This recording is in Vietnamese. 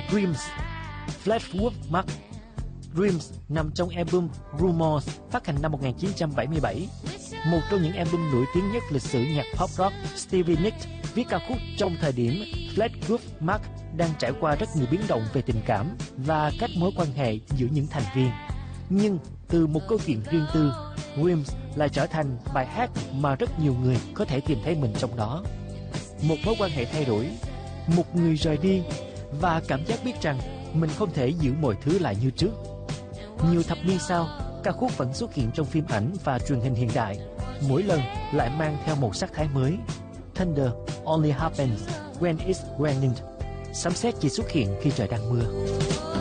Dreams, Fleetwood Mac. Dreams nằm trong album Rumours phát hành năm 1977, một trong những album nổi tiếng nhất lịch sử nhạc pop rock. Stevie Nicks viết ca khúc trong thời điểm Fleetwood Mac đang trải qua rất nhiều biến động về tình cảm và các mối quan hệ giữa những thành viên. Nhưng từ một câu chuyện riêng tư, Dreams lại trở thành bài hát mà rất nhiều người có thể tìm thấy mình trong đó. Một mối quan hệ thay đổi, một người rời đi và cảm giác biết rằng mình không thể giữ mọi thứ lại như trước. Nhiều thập niên sau, ca khúc vẫn xuất hiện trong phim ảnh và truyền hình hiện đại, mỗi lần lại mang theo một sắc thái mới. Thunder only happens when it's raining. Sấm sét chỉ xuất hiện khi trời đang mưa.